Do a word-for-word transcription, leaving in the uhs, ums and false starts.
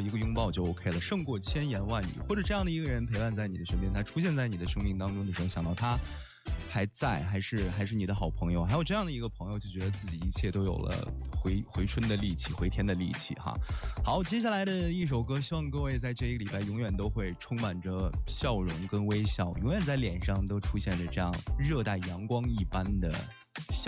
一个拥抱就 OK 了，胜过千言万语。或者这样的一个人陪伴在你的身边，他出现在你的生命当中的时候，想到他还在，还是还是你的好朋友，还有这样的一个朋友，就觉得自己一切都有了回回春的力气，回天的力气哈。好，接下来的一首歌，希望各位在这一个礼拜永远都会充满着笑容跟微笑，永远在脸上都出现着这样热带阳光一般的笑